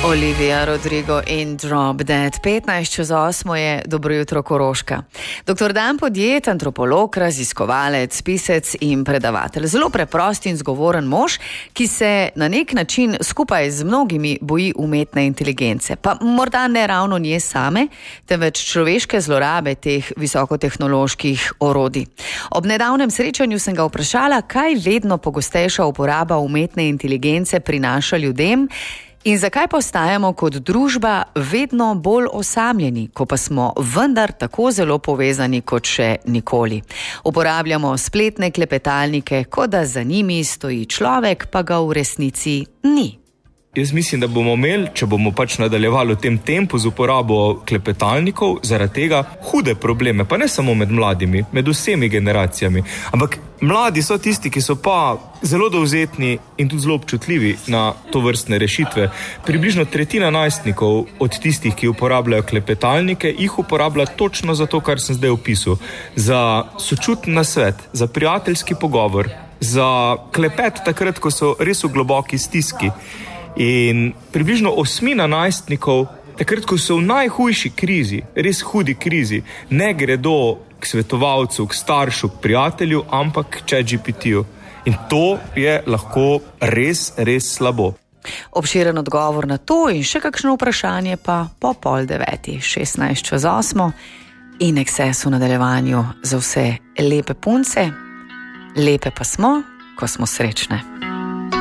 Olivia Rodrigo in Drop Dead. 7:15 je. Dobro jutro, Koroška. Dr. Dan Podjed, antropolog, raziskovalec, pisec in predavatelj. Zelo preprost in zgovoren mož, ki se na nek način skupaj z mnogimi boji umetne inteligence. Pa morda ne ravno nje same, temveč človeške zlorabe teh visokotehnoloških orodij. Ob nedavnem srečanju sem ga vprašala, kaj vedno pogostejša uporaba umetne inteligence prinaša ljudem in zakaj postajamo kot družba vedno bolj osamljeni, ko pa smo vendar tako zelo povezani kot še nikoli. Uporabljamo spletne klepetalnike, kot da za njimi stoji človek, pa ga v resnici ni. Jaz mislim, da bomo imeli, če bomo nadaljevali v tem tempu z uporabo klepetalnikov, zaradi tega hude probleme, pa ne samo med mladimi, med vsemi generacijami. Ampak mladi so tisti, ki so pa zelo dovzetni in tudi zelo občutljivi na to vrstne rešitve. Približno tretjina najstnikov od tistih, ki uporabljajo klepetalnike, jih uporablja točno za to, kar sem zdaj opisal. Za sočuten nasvet, za prijateljski pogovor, za klepet takrat, ko so res v globoki stiski. In približno 8% najstnikov, takrat, ko so v najhujši krizi, res hudi krizi, ne gredo k svetovalcu, k staršu, k prijatelju, ampak k ChatGPT-ju. In to je lahko res, res slabo. Obširen odgovor na to in še kakšno vprašanje pa po 8:30, 16:08 in Excess v nadaljevanju za vse lepe punce. Lepe pa smo, ko smo srečne.